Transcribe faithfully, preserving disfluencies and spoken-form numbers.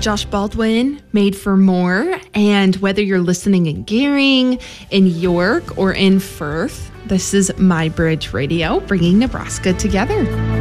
Josh Baldwin, Made for More. And whether you're listening in Gering, in York, or in Firth, this is My Bridge Radio, bringing Nebraska together.